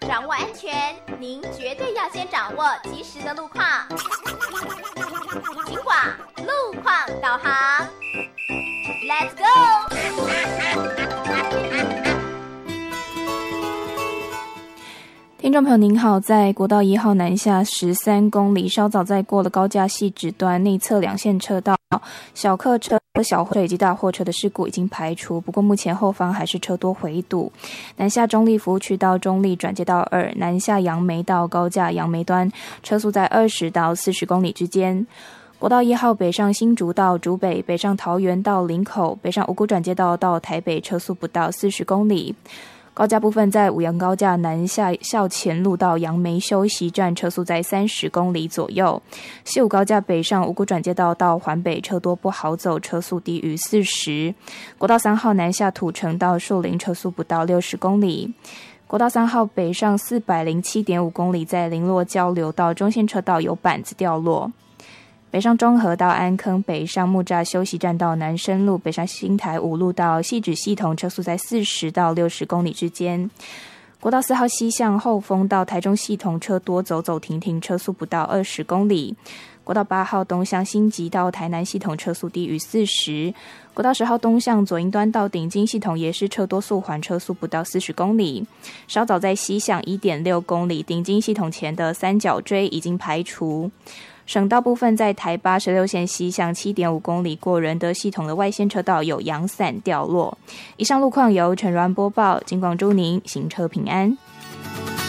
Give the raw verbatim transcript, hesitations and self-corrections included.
掌握安全，您绝对要先掌握及时的路况。警广路况导航 ，Let's go！ 听众朋友您好，在国道一号南下十三公里，稍早在过了高架汐止段内侧两线车道，小客车、小货车以及大货车的事故已经排除，不过目前后方还是车多回堵。南下中立服务区到中立转接道二，南下杨梅到高架杨梅端，车速在二十到四十公里之间。国道一号北上新竹到竹北，北上桃园到林口，北上五股转接道到台北，车速不到四十公里。高架部分在五杨高架南下校前路到杨梅休息站，车速在三十公里左右。西武高架北上五股转接道到环北，车多不好走，车速低于四十。国道三号南下土城到树林，车速不到六十公里。国道三号北上四百零七点五公里，在林落交流道中线车道有板子掉落。北上中和到安坑，北上木栅休息站到南深路，北上新台五路到汐止系统，车速在四十到六十公里之间。国道四号西向后丰到台中系统，车多走走停停，车速不到二十公里。国道八号东向新集到台南系统，车速低于四十。国道十号东向左营端到顶金系统也是车多速缓，车速不到四十公里。稍早在西向 一点六公里，顶金系统前的三角锥已经排除。省道部分在台八十六线西向 七点五公里过仁德系统的外线车道有阳伞掉落。以上路况由陈软播报，警广祝您行车平安。